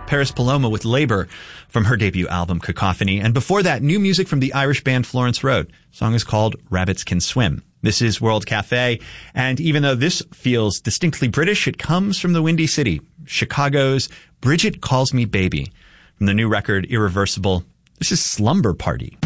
Paris Paloma with Labor from her debut album Cacophony. And before that, new music from the Irish band Florence Road. The song is called Rabbits Can Swim. This is World Cafe. And even though this feels distinctly British, it comes from the Windy City, Chicago's Bridget Calls Me Baby. From the new record Irreversible, this is Slumber Party.